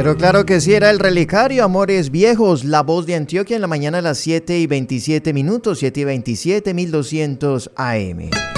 Pero claro que sí, era el relicario Amores Viejos, la voz de Antioquia en la mañana a las 7:27 minutos, 7:27, 1200 AM.